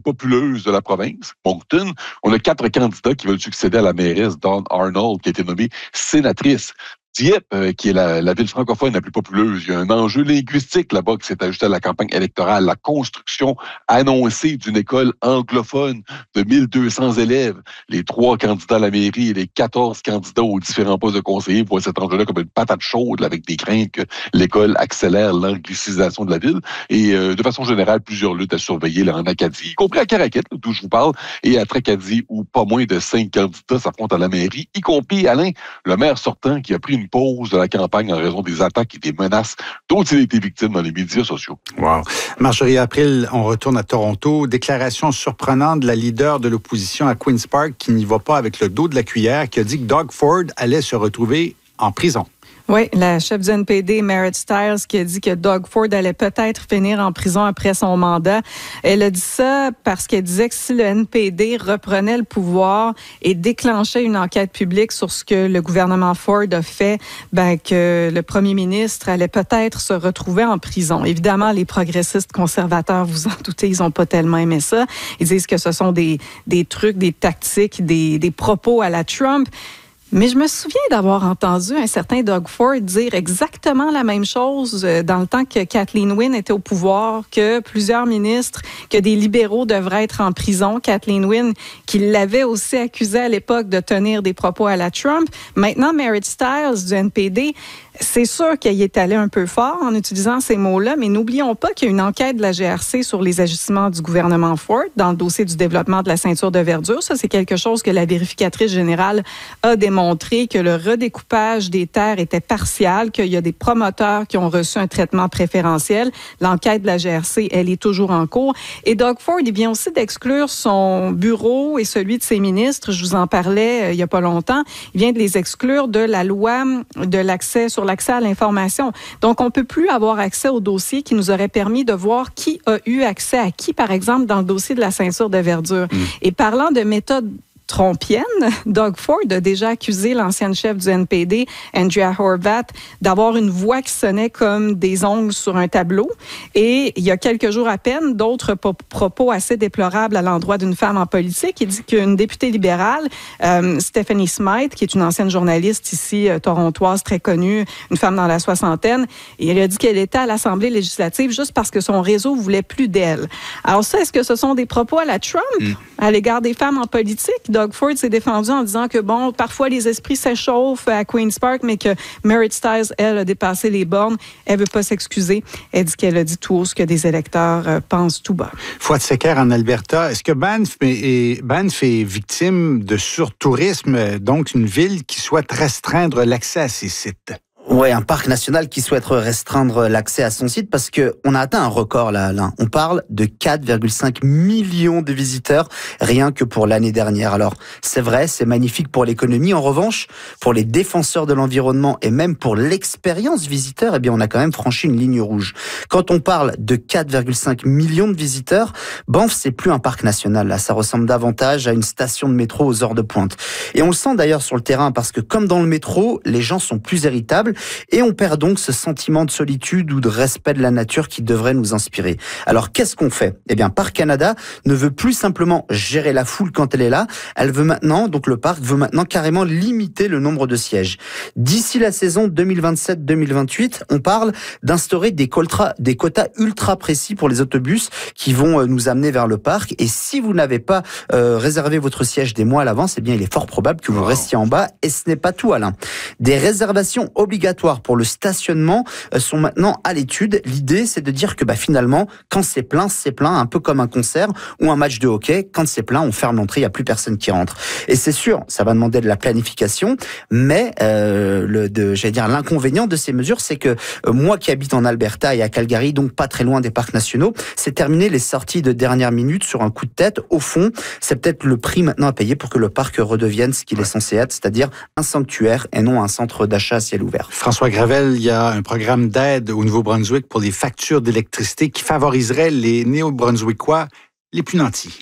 populeuses de la province, Moncton. On a 4 candidats qui veulent succéder à la mairesse Dawn Arnold, qui a été nommée sénatrice. Dieppe, qui est la ville francophone la plus populeuse, il y a un enjeu linguistique là-bas qui s'est ajouté à la campagne électorale. La construction annoncée d'une école anglophone de 1200 élèves. Les 3 candidats à la mairie et les 14 candidats aux différents postes de conseillers voient cet enjeu-là comme une patate chaude, là, avec des craintes que l'école accélère l'anglicisation de la ville. Et de façon générale, plusieurs luttes à surveiller là, en Acadie, y compris à Caraquette, d'où je vous parle, et à Tracadie, où pas moins de 5 candidats s'affrontent à la mairie, y compris Alain, le maire sortant, qui a pris une pause de la campagne en raison des attaques et des menaces dont il a été victime dans les médias sociaux. Wow. Marjorie April, on retourne à Toronto. Déclaration surprenante de la leader de l'opposition à Queen's Park qui n'y va pas avec le dos de la cuillère, qui a dit que Doug Ford allait se retrouver en prison. Oui, la chef du NPD, Merit Stiles, qui a dit que Doug Ford allait peut-être finir en prison après son mandat. Elle a dit ça parce qu'elle disait que si le NPD reprenait le pouvoir et déclenchait une enquête publique sur ce que le gouvernement Ford a fait, que le premier ministre allait peut-être se retrouver en prison. Évidemment, les progressistes conservateurs, vous en doutez, ils n'ont pas tellement aimé ça. Ils disent que ce sont des trucs, des tactiques, des propos à la Trump. Mais je me souviens d'avoir entendu un certain Doug Ford dire exactement la même chose dans le temps que Kathleen Wynne était au pouvoir, que plusieurs ministres, que des libéraux devraient être en prison. Kathleen Wynne, qui l'avait aussi accusé à l'époque de tenir des propos à la Trump. Maintenant, Merit Stiles du NPD, c'est sûr qu'il est allé un peu fort en utilisant ces mots-là, mais n'oublions pas qu'il y a une enquête de la GRC sur les agissements du gouvernement Ford dans le dossier du développement de la ceinture de verdure. Ça, c'est quelque chose que la vérificatrice générale a démontré, que le redécoupage des terres était partial, qu'il y a des promoteurs qui ont reçu un traitement préférentiel. L'enquête de la GRC, elle est toujours en cours. Et Doug Ford, il vient aussi d'exclure son bureau et celui de ses ministres. Je vous en parlais il n'y a pas longtemps. Il vient de les exclure de la loi de l'accès à l'information. Donc, on ne peut plus avoir accès au dossier qui nous aurait permis de voir qui a eu accès à qui, par exemple, dans le dossier de la ceinture de verdure. Et parlant de méthode trompienne, Doug Ford a déjà accusé l'ancienne chef du NPD, Andrea Horwath, d'avoir une voix qui sonnait comme des ongles sur un tableau. Et il y a quelques jours à peine, d'autres propos assez déplorables à l'endroit d'une femme en politique. Il dit qu'une députée libérale, Stephanie Smythe, qui est une ancienne journaliste ici, torontoise, très connue, une femme dans la soixantaine, et elle a dit qu'elle était à l'Assemblée législative juste parce que son réseau voulait plus d'elle. Alors ça, est-ce que ce sont des propos à la Trump, à l'égard des femmes en politique? Doug Ford s'est défendu en disant que, bon, parfois les esprits s'échauffent à Queen's Park, mais que Merit Stiles, elle, a dépassé les bornes. Elle veut pas s'excuser. Elle dit qu'elle a dit tout haut ce que des électeurs pensent tout bas. Fouad Secker en Alberta, est-ce que Banff est victime de surtourisme, donc une ville qui souhaite restreindre l'accès à ses sites? Ouais, un parc national qui souhaite restreindre l'accès à son site parce que on a atteint un record là, Alain. On parle de 4,5 millions de visiteurs rien que pour l'année dernière. Alors, c'est vrai, c'est magnifique pour l'économie. En revanche, pour les défenseurs de l'environnement et même pour l'expérience visiteur, eh bien, on a quand même franchi une ligne rouge. Quand on parle de 4,5 millions de visiteurs, Banff, c'est plus un parc national. Là, ça ressemble davantage à une station de métro aux heures de pointe. Et on le sent d'ailleurs sur le terrain parce que comme dans le métro, les gens sont plus irritables. Et on perd donc ce sentiment de solitude ou de respect de la nature qui devrait nous inspirer. Alors, qu'est-ce qu'on fait? Eh bien, Parc Canada ne veut plus simplement gérer la foule quand elle est là. Le parc veut maintenant carrément limiter le nombre de sièges. D'ici la saison 2027-2028, on parle d'instaurer des quotas ultra précis pour les autobus qui vont nous amener vers le parc. Et si vous n'avez pas réservé votre siège des mois à l'avance, eh bien, il est fort probable que vous restiez en bas. Et ce n'est pas tout, Alain. Des réservations obligatoires pour le stationnement sont maintenant à l'étude. L'idée, c'est de dire que finalement, quand c'est plein, un peu comme un concert ou un match de hockey. Quand c'est plein, on ferme l'entrée, il n'y a plus personne qui rentre. Et c'est sûr, ça va demander de la planification, mais l'inconvénient de ces mesures, c'est que moi qui habite en Alberta et à Calgary, donc pas très loin des parcs nationaux, c'est terminé les sorties de dernière minute sur un coup de tête. Au fond, c'est peut-être le prix maintenant à payer pour que le parc redevienne ce qu'il est censé être, c'est-à-dire un sanctuaire et non un centre d'achat à ciel ouvert. François Gravel, il y a un programme d'aide au Nouveau-Brunswick pour les factures d'électricité qui favoriserait les Néo-Brunswickois les plus nantis.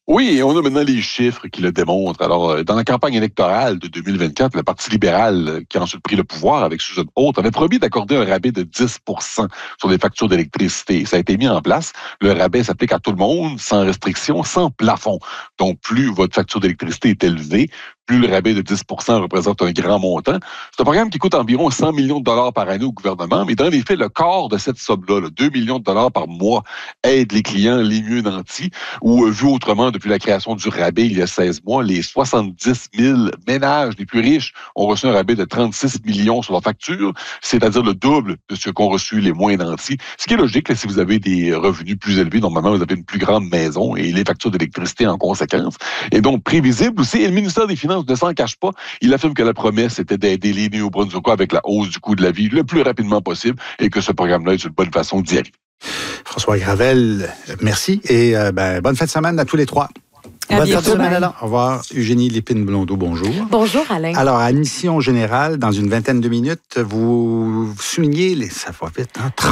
Oui, et on a maintenant les chiffres qui le démontrent. Alors, dans la campagne électorale de 2024, le Parti libéral, qui a ensuite pris le pouvoir avec Susan Holt, avait promis d'accorder un rabais de 10 sur les factures d'électricité. Ça a été mis en place. Le rabais s'applique à tout le monde, sans restriction, sans plafond. Donc, plus votre facture d'électricité est élevée, plus le rabais de 10 représente un grand montant. C'est un programme qui coûte environ 100 millions de dollars par année au gouvernement, mais dans les faits, le quart de cette somme-là, 2 millions de dollars par mois, aide les clients les mieux nantis, ou vu autrement, depuis la création du rabais il y a 16 mois, les 70 000 ménages les plus riches ont reçu un rabais de 36 millions sur leur facture, c'est-à-dire le double de ce qu'ont reçu les moins nantis. Ce qui est logique, là, si vous avez des revenus plus élevés, normalement, vous avez une plus grande maison et les factures d'électricité en conséquence. Et donc, prévisible aussi, et le ministère des Finances ne s'en cache pas. Il affirme que la promesse était d'aider les Néo-Brunswickois avec la hausse du coût de la vie le plus rapidement possible et que ce programme-là est une bonne façon d'y arriver. François Gravel, merci et bonne fin de semaine à tous les trois. Bonne fin de semaine, Alain. Au revoir. Eugénie Lépine-Blondeau, bonjour. Bonjour, Alain. Alors, à Mission Générale, dans une vingtaine de minutes, vous soulignez, ça va vite,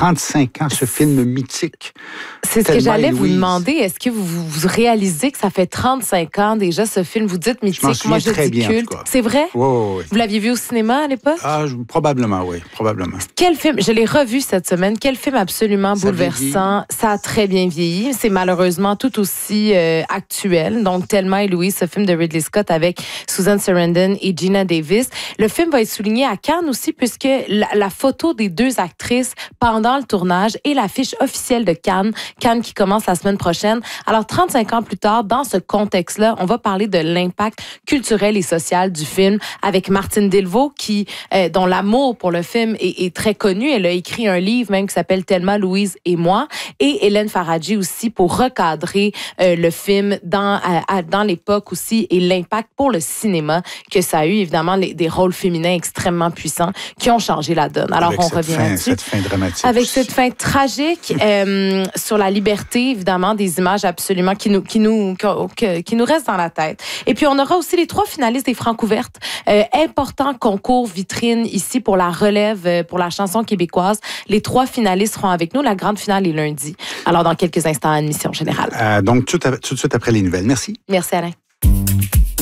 35 ans, ce film mythique. C'est ce que j'allais vous demander. Est-ce que vous réalisez que ça fait 35 ans déjà, ce film? Vous dites mythique, moi je dis culte. C'est vrai? Oui. Vous l'aviez vu au cinéma à l'époque? Probablement, oui. Probablement. Quel film? Je l'ai revu cette semaine. Quel film absolument bouleversant. Ça a très bien vieilli. C'est malheureusement tout aussi actuel. Donc, Thelma et Louise, ce film de Ridley Scott avec Susan Sarandon et Gina Davis. Le film va être souligné à Cannes aussi, puisque la photo des deux actrices pendant le tournage est l'affiche officielle de Cannes qui commence la semaine prochaine. Alors, 35 ans plus tard, dans ce contexte-là, on va parler de l'impact culturel et social du film avec Martine Delvaux, dont l'amour pour le film est très connu. Elle a écrit un livre même qui s'appelle Thelma, Louise et moi. Et Hélène Faradji aussi pour recadrer le film dans l'époque aussi et l'impact pour le cinéma que ça a eu, évidemment, des rôles féminins extrêmement puissants qui ont changé la donne. Alors, on revient là-dessus. Cette fin dramatique. Avec cette fin tragique sur la liberté, évidemment, des images absolument qui nous restent dans la tête. Et puis, on aura aussi les 3 finalistes des Francouvertes. Important concours vitrine ici pour la relève, pour la chanson québécoise. Les 3 finalistes seront avec nous. La grande finale est lundi. Alors, dans quelques instants, à Mission Générale. Donc, tout de suite après les nouvelles. Merci. Merci, Alain.